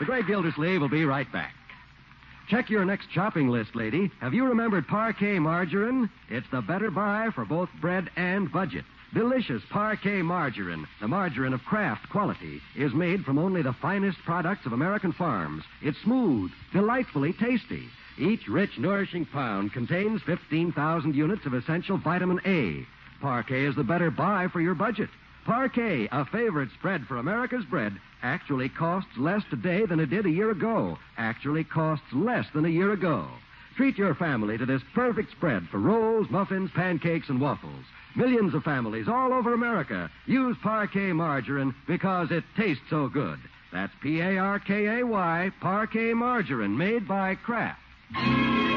The Great Gildersleeve will be right back. Check your next shopping list, lady. Have you remembered Parquet margarine? It's the better buy for both bread and budget. Delicious Parquet margarine, the margarine of Kraft quality, is made from only the finest products of American farms. It's smooth, delightfully tasty. Each rich, nourishing pound contains 15,000 units of essential vitamin A. Parquet is the better buy for your budget. Parquet, a favorite spread for America's bread, actually costs less today than it did a year ago. Actually costs less than a year ago. Treat your family to this perfect spread for rolls, muffins, pancakes, and waffles. Millions of families all over America use Parquet margarine because it tastes so good. That's Parkay, Parquet margarine, made by Kraft.